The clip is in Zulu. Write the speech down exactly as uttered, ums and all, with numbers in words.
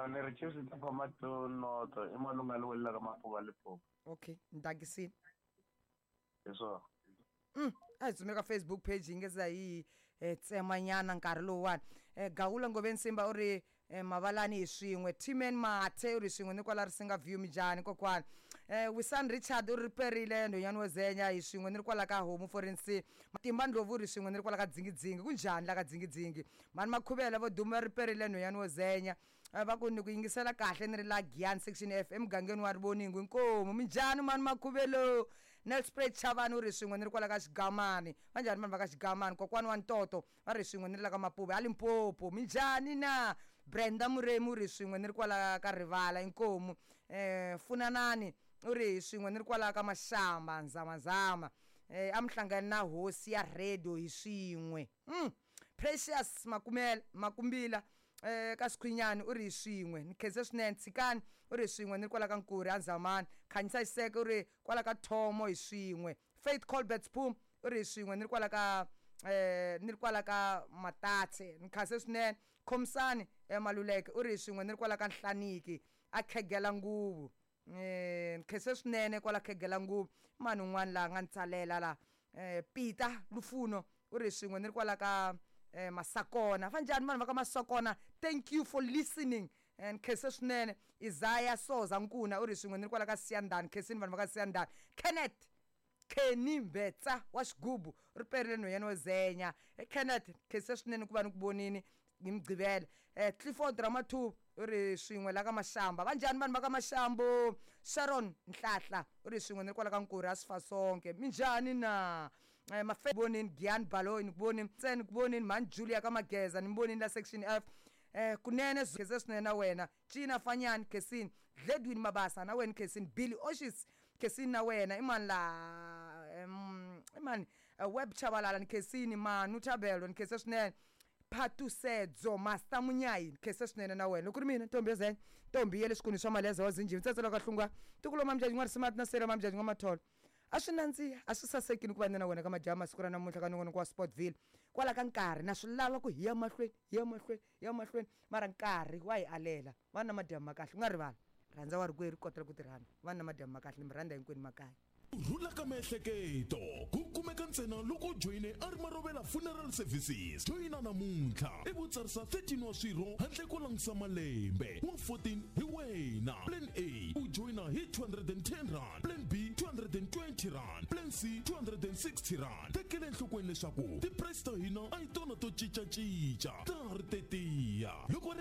khane re tshese tsa pamato noto e malunga le wela ka mapoka le popo. Okay, ndakisini. Yeso. Mm, azumeka ka Facebook page ingeza yi eh tsemanyana nkarhi lowani. Eh Gawula Ngobensimba uri eh mavalani swin'we Timen Mathe uri swin'we ni kwala ri singa view mijani kokwana. Eh Wisan Richard uri perile ndonyani wezenya hi swin'we ni kwala ka Home Forensic. Matimba Ndlovu uri swin'we ni kwala ka Dzingidzingi kunjani la ka Dzingidzingi. Mani makhuvela vo duma ri perile ndonyani wezenya. Va ku ni ku yingisela kahle ni ri la Gyan section F M gangeni wa rivoningi inkomo mijani mani makhuvelo. Nelspray Chavani uri swin'we ni kwala ka Xigamani. Vanjani mani va ka Xigamani kokwana wa Ntoto va ri swin'we ni la ka Mapuve Alimpopo mijani na Brenda Muremu uri swin'we ni kwala ka Rivala inkomo eh Funanani uri swin'we ni kwala ka Mashamba Nzamazama eh amhlangana na hosi ya radio hi swin'we mm Precious Makumela Makumbila eh ka Sikhwinyani uri swin'we ni kheze swinene Tsikani uri swin'we ni kwala ka Nkuri Anzamani Khanyisa Iseke uri kwala ka Thomo hi swin'we Faith Colbert Spum uri swin'we ni kwala ka eh ni kwala ka Matatse ni khase swinene Khomsani emaluleke uri swin'we ni kwala ka Nhlaniki a khegela nguvu eh khese swinene kwala khegela nguvu mani un'wana la nga ntsalela la eh Peter Lufuno uri swin'we ni kwala ka eh Masakona vanjani mani va ka Masakona thank you for listening and khese swinene Isaiah Soza Nkuna uri swin'we ni kwala ka Siyandani khesini vanhu va ka Siyandani Kenneth Kenny Mbetsa wa Xigubu ri perile nhonyani wezenya eh Kenneth khese swinene ku va ni ku vonini ngimgcibela eh Clifford Ramathu uri swin'we la ka Mashamba vanjani vanhu va ka Mashambo Sharon Nhlahla uri swin'we ni kwala ka Nkuri asifa sonke minjani na eh mafebonini Gyan Baloyi ni kuboni Mtseni kuboni man Julia ka Mageza ni mboni la section F eh kunene zikeze swinene na wena Gina Fanyani Kesini Dledwini Mabasa na wena Kesini Billy Oshis Kesini na wena imani la em imani web chabalala ni Kesini Manu Tabelo ni kese swinene Phatu Sedzo Master Munyayi khese swinene na wena kuri mina Ntombi yezenya Ntombi yele xikhuni swa maleza wazinjini ntsetsela ka hlungwa tikulo mamjaji ngwari smart na sera mamjaji ngamatholo a swi nandziha a swi sasekini ku va na wena ka majama siku ra namuntlha ka nongonoko wa Sportville kwala ka nkarhi na swi lava ku hiya mahlweni hiya mahlweni hiya mahlweni mara nkarhi wa hi alela vana madyama kahle nga rivala rhandza wa rigweri kotela ku tirhana vana madyama kahle mi rhandza hinkwenu makaya rhula ka miehleketo ku kumeka ntsena loko joyine a ri Marovela Funeral Services joyina namuntlha i vutsarisa thirteen wa swirho handle ko langisa malembe wa fourteen hi wena plan A u joyina hi two hundred ten rand plan B two hundred twenty rand plan C two hundred sixty rand tekele enhlokweni leswaku ti price ta hina a hi tona to cincacinca ta ri tetiya loko